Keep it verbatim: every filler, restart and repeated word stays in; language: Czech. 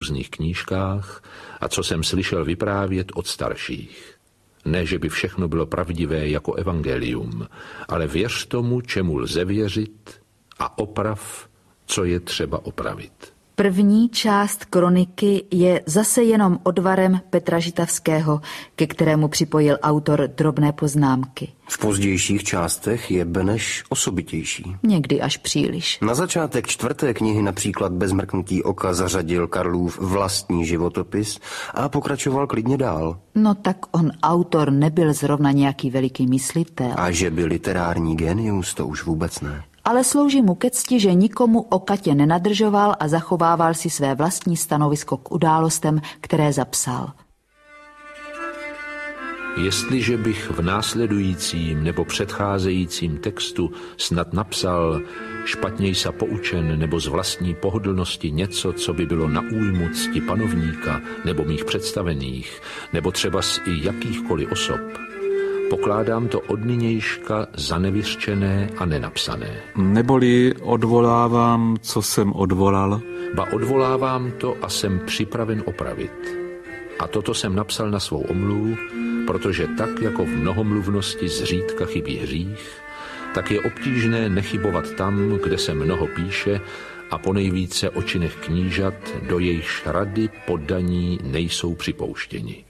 různých knížkách a co jsem slyšel vyprávět od starších. Ne, že by všechno bylo pravdivé jako evangelium, ale věř tomu, čemu lze věřit a oprav, co je třeba opravit. První část kroniky je zase jenom odvarem Petra Žitavského, ke kterému připojil autor drobné poznámky. V pozdějších částech je Beneš osobitější. Někdy až příliš. Na začátek čtvrté knihy například bez mrknutí oka zařadil Karlův vlastní životopis a pokračoval klidně dál. No tak on autor nebyl zrovna nějaký veliký myslitel. A že byl literární genius, to už vůbec ne. Ale slouží mu ke cti, že nikomu o Katě nenadržoval a zachovával si své vlastní stanovisko k událostem, které zapsal. Jestliže bych v následujícím nebo předcházejícím textu snad napsal špatněj sa poučen nebo z vlastní pohodlnosti něco, co by bylo na újmu cti panovníka nebo mých představených, nebo třeba z i jakýchkoliv osob, pokládám to od nynějška za nevyřčené a nenapsané. Neboli odvolávám, co jsem odvolal? Ba odvolávám to a jsem připraven opravit. A toto jsem napsal na svou omluvu, protože tak jako v mnohomluvnosti zřídka chybí hřích, tak je obtížné nechybovat tam, kde se mnoho píše a ponejvíce o činech knížat, do jejichž rady poddaní nejsou připouštěni.